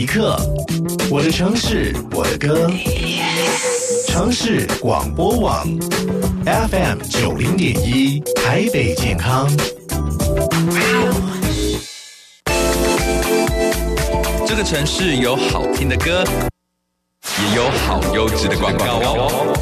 一刻，我的城市，我的歌。城市广播网 FM 90.1台北健康。 这个城市有好听的歌，也有好优质的广告哦。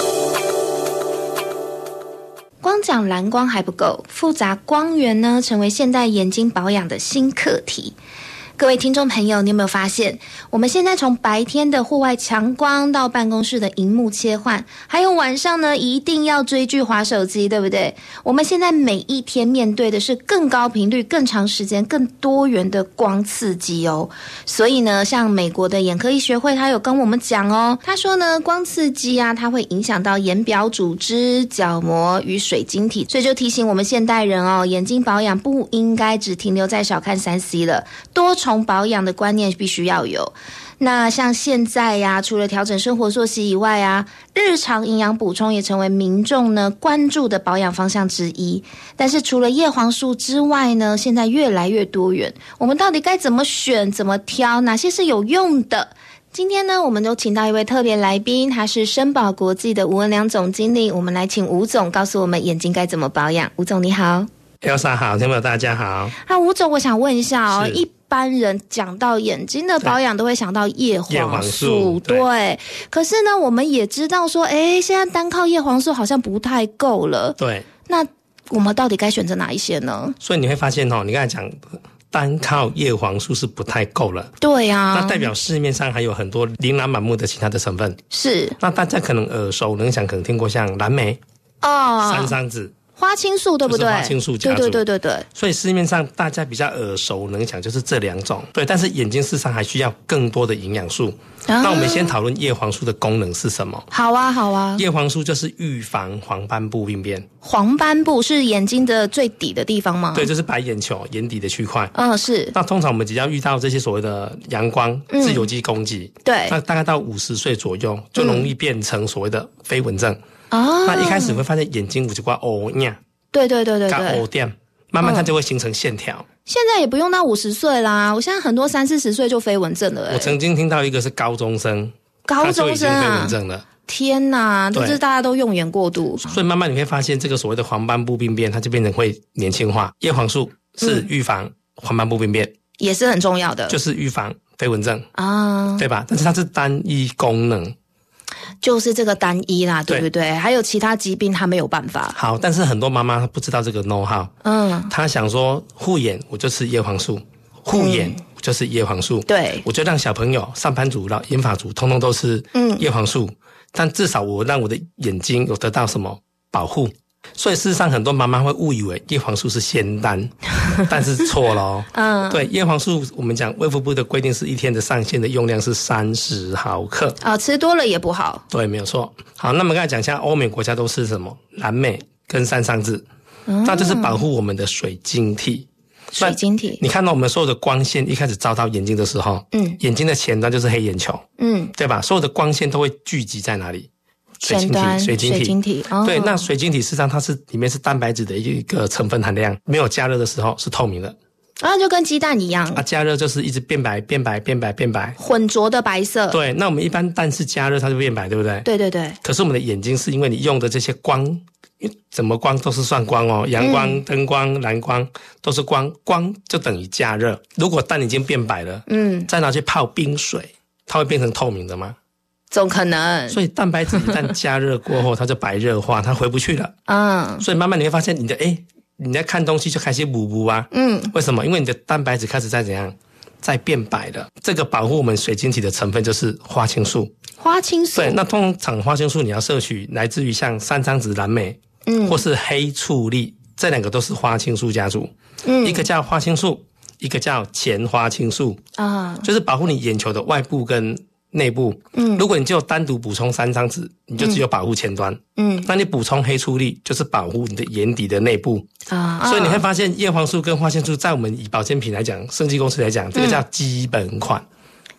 光讲蓝光还不够，复杂光源呢，成为现代眼睛保养的新课题。各位听众朋友，你有没有发现，我们现在从白天的户外强光到办公室的萤幕切换，还有晚上呢一定要追剧滑手机，对不对？我们现在每一天面对的是更高频率、更长时间、更多元的光刺激哦。所以呢，像美国的眼科医学会，他有跟我们讲哦，他说呢，光刺激啊，它会影响到眼表组织、角膜与水晶体，所以就提醒我们现代人哦，眼睛保养不应该只停留在少看3C 了，多重保养的观念必须要有。那像现在呀，除了调整生活作息以外啊，日常营养补充也成为民众呢关注的保养方向之一。但是除了叶黄素之外呢，现在越来越多元，我们到底该怎么选、怎么挑，哪些是有用的？今天呢，我们都请到一位特别来宾，他是申宝国际的吴文良总经理。我们来请吴总告诉我们眼睛该怎么保养。吴总你好。 Elsa 好，听众朋友大家好。 吴总，我想问一下哦，一般人讲到眼睛的保养都会想到叶黄素，对。可是呢，我们也知道说，现在单靠叶黄素好像不太够了。 对。 那我们到底该选择哪一些呢？ 所以你会发现你刚才讲单靠叶黄素是不太够了。 对啊。 那代表市面上还有很多琳琅满目的其他的成分。 是。 那大家可能耳熟能详，可能听过像蓝莓、山桑子。 花青素对不对？ 就是花青素家族， 对。 所以市面上大家比较耳熟能详就是这两种，对。但是眼睛事实上还需要更多的营养素。那我们先讨论叶黄素的功能是什么？ 好啊。 叶黄素就是预防黄斑部病变。 黄斑部是眼睛的最底的地方吗？ 对，就是白眼球眼底的区块。 是。 那通常我们只要遇到这些所谓的阳光自由基攻击， 对， 那大概到50岁左右就容易变成所谓的飞蚊症。那一开始会发现眼睛有一块乌影， 对， 乌点，慢慢它就会形成线条。 现在也不用到50岁啦，我现在很多30-40岁就飞蚊症了。 我曾经听到一个是高中生啊， 他就已经飞蚊症了。 天哪，就是大家都用眼过度。 所以慢慢你会发现，这个所谓的黄斑部病变，它就变成会年轻化。叶黄素是预防黄斑部病变， 也是很重要的， 就是预防飞蚊症啊，对吧？但是它是单一功能。 就是这个单一啦，对不对？还有其他疾病他没有办法。 好，但是很多妈妈不知道这个 know how，她想说护眼我就吃叶黄素，护眼我就吃叶黄素， 对， 我就让小朋友、上班族、银发族通通都吃叶黄素，但至少我让我的眼睛有得到什么保护。所以事实上很多妈妈会误以为叶黄素是仙丹，但是错了哦。对，叶黄素我们讲卫福部的规定是一天的上限的用量是30毫克吃多了也不好。 对，没有错。好，那么刚才讲一下欧美国家都是什么蓝莓跟山桑子，那就是保护我们的水晶体。 水晶体， 你看到我们所有的光线一开始照到眼睛的时候，眼睛的前端就是黑眼球，对吧？所有的光线都会聚集在哪里？水晶体，对，那水晶体事实上它是里面是蛋白质的一个成分含量，没有加热的时候是透明的， 就跟鸡蛋一样加热就是一直变白， 混浊的白色。 对，那我们一般蛋是加热它就变白，对不对？ 对。 可是我们的眼睛是因为你用的这些光，怎么光都是算光哦，阳光、灯光、蓝光都是光，光就等于加热。如果蛋已经变白了，再拿去泡冰水，它会变成透明的吗？ 总可能。 所以蛋白质一旦加热过后，它就白热化，它回不去了。所以慢慢你会发现你在看东西就开始模糊啊。为什么？因为你的蛋白质开始在怎样？在变白了。这个保护我们水晶体的成分就是花青素。 花青素。 对，那通常花青素你要摄取来自于像山桑子、蓝莓，或是黑醋栗，这两个都是花青素家族。一个叫花青素，一个叫前花青素就是保护你眼球的外部跟内部。如果你就单独补充山桑子，你就只有保护前端。那你补充黑醋栗就是保护你的眼底的内部。所以你会发现叶黄素跟花青素在我们以保健品来讲，生技公司来讲，这个叫基本款。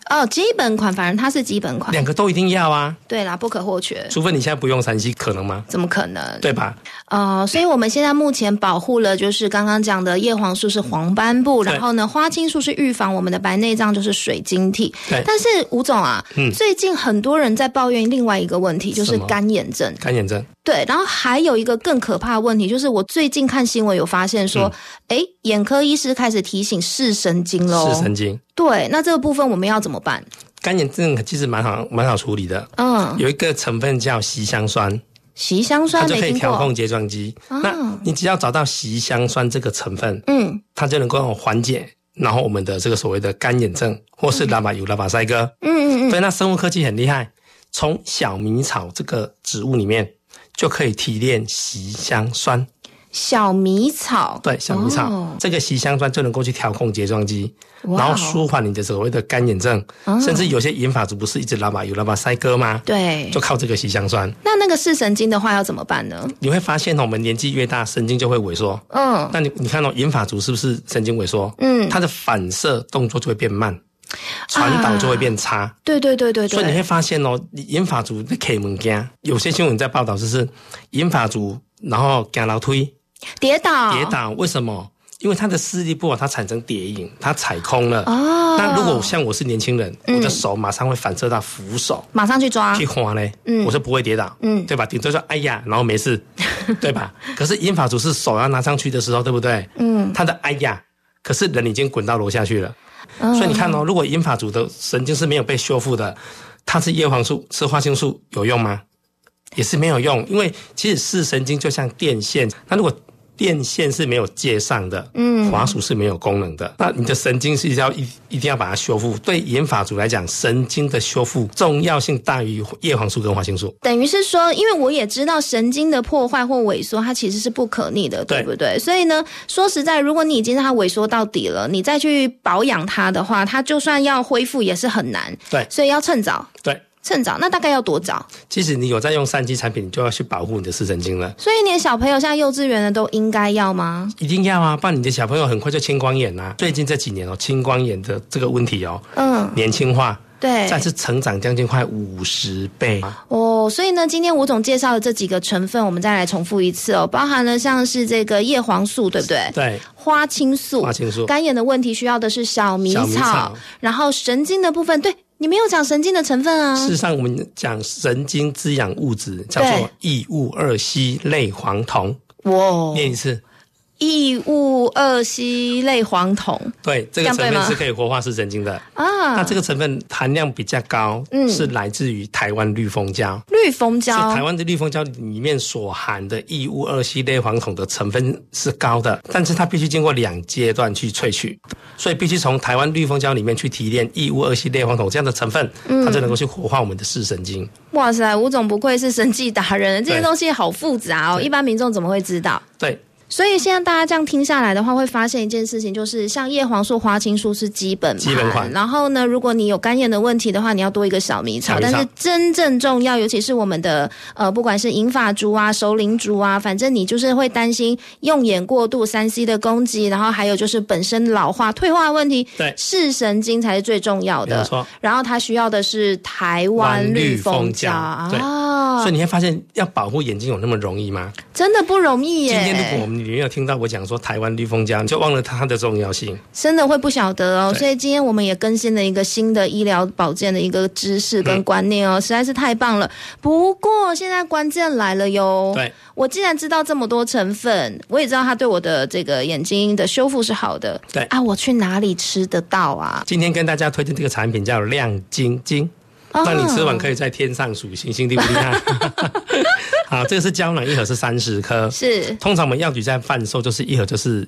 基本款，反正它是基本款， 两个都一定要啊。 对啦，不可或缺。 除非你现在不用3C，可能吗？ 怎么可能？ 对吧？ 所以我们现在目前保护了，就是刚刚讲的叶黄素是黄斑部，然后呢，花青素是预防我们的白内障，就是水晶体。 对。 但是吴总啊，最近很多人在抱怨另外一个问题，就是干眼症。 干眼症。 对，然后还有一个更可怕的问题，就是我最近看新闻有发现说，眼科医师开始提醒视神经咯。 视神经。 对，那这个部分我们要怎么办？ 干眼症其实蛮好处理的。有一个成分叫硒香酸。 硒香酸它就可以调控睫状肌。那你只要找到硒香酸这个成分，它就能够缓解，然后我们的这个所谓的干眼症，或是拉巴油、拉巴塞哥。对，那生物科技很厉害，从小米草这个植物里面就可以提炼硒香酸。 小米草。对， 小米草，这个硒香酸就能够去调控睫状肌，然后舒缓你的所谓的干眼症，甚至有些银发族不是一直拉巴油、拉巴塞哥吗？ 对， 就靠这个硒香酸。 那个视神经的话要怎么办呢？ 你会发现我们年纪越大，神经就会萎缩。那你看银发族是不是神经萎缩？它的反射动作就会变慢。传导就会变差。 对。 所以你会发现银发族在开门惊，有些新闻在报道就是银发族然后走楼梯跌倒， 为什么？因为他的视力不好，他产生跌影，他踩空了。那如果像我是年轻人，我的手马上会反射到扶手， 马上去抓去滑嘞。我是不会跌倒，对吧？顶多说哎呀，然后没事，对吧？可是银发族是手要拿上去的时候，对不对？他的哎呀，可是人已经滚到楼下去了。所以你看如果银发族的神经是没有被修复的，它是叶黄素、吃花青素有用吗？也是没有用，因为其实视神经就像电线，那如果电线是没有接上的，滑鼠是没有功能的，那你的神经是一定要把它修复。对银发族来讲，神经的修复重要性大于叶黄素跟花青素。 等于是说，因为我也知道神经的破坏或萎缩，它其实是不可逆的，对不对？所以呢，说实在，如果你已经让它萎缩到底了，你再去保养它的话，它就算要恢复也是很难。 对， 所以要趁早。 对。 趁早，那大概要多早？ 其实你有在用3G 产品，你就要去保护你的视神经了。 所以你的小朋友像幼稚园的都应该要吗？ 一定要啊，不然你的小朋友很快就青光眼啊。最近这几年青光眼的这个问题年轻化， 对， 再次成长将近快50倍所以呢，今天吴总介绍的这几个成分，我们再来重复一次包含了像是这个叶黄素，对不对？ 对， 花青素，干眼的问题需要的是小米草，然后神经的部分，对。你没有讲神经的成分啊。 事实上我们讲神经滋养物质叫做异戊2烯类黄酮。念一次， 异戊2烯类黄酮。 对，这个成分是可以活化视神经的那这个成分含量比较高，是来自于台湾绿蜂胶。绿蜂胶，台湾的绿蜂胶里面所含的异戊2烯类黄酮的成分是高的，但是它必须经过2阶段去萃取，所以必须从台湾绿蜂胶里面去提炼异戊2烯类黄酮这样的成分，它就能够去活化我们的视神经。 哇塞，吴总不愧是生技达人，这些东西好复杂一般民众怎么会知道？ 对。 所以现在大家这样听下来的话，会发现一件事情，就是像叶黄素、花青素是基本款，然后呢，如果你有干眼的问题的话，你要多一个小米草。但是真正重要，尤其是我们的不管是银发族啊、熟龄族啊，反正你就是会担心用眼过度、3C 的攻击，然后还有就是本身老化、退化的问题， 对， 视神经才是最重要的。 没错。 然后它需要的是台湾绿蜂胶对。所以你会发现，要保护眼睛有那么容易吗？ 真的不容易耶。 今天如果我们你没有听到我讲说台湾绿蜂胶，你就忘了它的重要性， 真的会不晓得所以今天我们也更新了一个新的医疗保健的一个知识跟观念实在是太棒了。不过现在关键来了哟。 对， 我既然知道这么多成分，我也知道它对我的这个眼睛的修复是好的。 对啊，我去哪里吃得到啊？ 今天跟大家推荐这个产品叫亮晶晶。那你吃完可以在天上数星星，厉不厉害？好，这个是胶囊，一盒是30颗， 是。 通常我们药局在贩售，就是一盒就是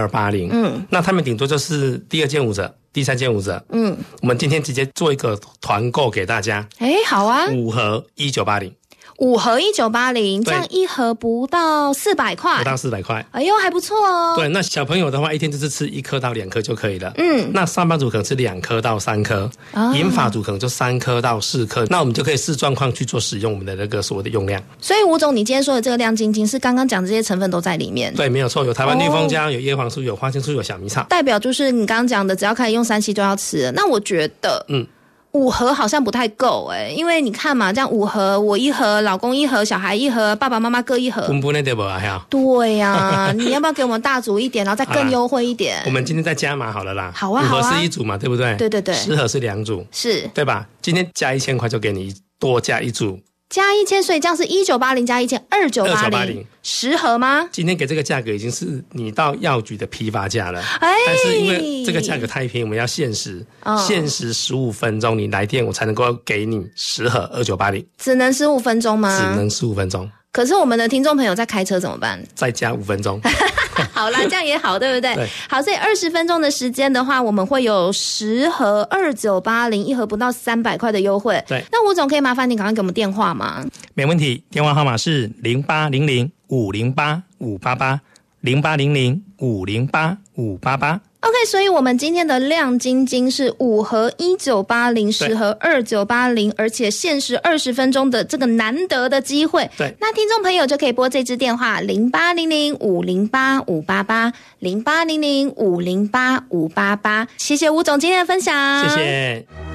1280，那他们顶多就是第2件5折，第3件5折，我们今天直接做一个团购给大家， 好啊 ，5盒1980。 5盒1980，这样一盒不到400块， 不到400块， 哎呦，还不错哦。 对，那小朋友的话，一天就是吃1颗到2颗就可以了。那上班族可能吃2颗到3颗，银发族可能就3颗到4颗。那我们就可以视状况去做使用我们的那个所谓的用量。 所以吴总，你今天说的这个亮晶晶是刚刚讲的这些成分都在里面？ 对，没有错，有台湾绿蜂胶，有叶黄素，有花青素，有小米草。 代表就是你刚刚讲的，只要开始用3C都要吃了。那我觉得， 5盒好像不太够因为你看嘛，这样5盒，我1盒，老公1盒，小孩1盒，爸爸妈妈各1盒， 分不那对不啊？ 对呀，你要不要给我们大组一点，然后再更优惠一点？ 我们今天再加码好了啦。 好啊， 5盒是1组嘛，对不对？ 对对对 ，10盒是2组， 是， 对吧？今天加1000块就给你多加1组。 加1000，所以这样是1980加1000，2980 10盒吗？ 今天给这个价格已经是你到药局的批发价了，但是因为这个价格太便宜，我们要限时，限时15分钟，你来电我才能够给你10盒2980， 只能15分钟吗？ 只能15分钟。 可是我们的听众朋友在开车怎么办？ 再加5分钟。 好啦，这样也好，对不对？ 对。 好，所以20分钟的时间的话，我们会有10盒2980，1盒不到300块的优惠。 对。 那吴总可以麻烦你赶快给我们电话吗？ 没问题，电话号码是0800-508-588，0800-508-588。 OK， 所以我们今天的亮晶晶是5盒1980， 10盒2980，而且限时20分钟的这个难得的机会。 对， 那听众朋友就可以拨这支电话0800-508-588，0800-508-588。谢谢吴总今天的分享， 谢谢。